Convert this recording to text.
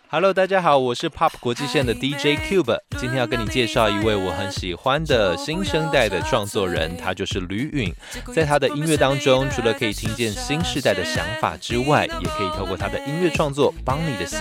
Hello， 大家好，我是 Pop 国际线的 DJ Cube， 今天要跟你介绍一位我很喜欢的新生代的创作人，他就是吕允。在他的音乐当中，除了可以听见新世代的想法之外，也可以透过他的音乐创作帮你的